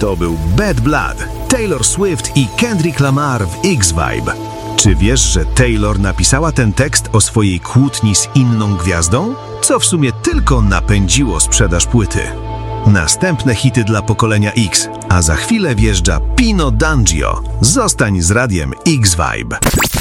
To był Bad Blood, Taylor Swift i Kendrick Lamar w X-Vibe. Czy wiesz, że Taylor napisała ten tekst o swojej kłótni z inną gwiazdą? Co w sumie tylko napędziło sprzedaż płyty. Następne hity dla pokolenia X, a za chwilę wjeżdża Pino D'Angio. Zostań z radiem X-Vibe.